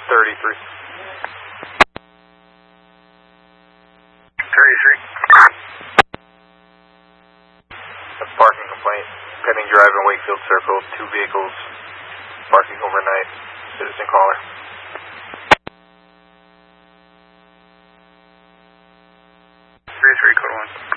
33. 33. A parking complaint. Pending drive in Wakefield Circle. 2 vehicles parking overnight. Citizen caller. 33, code 1.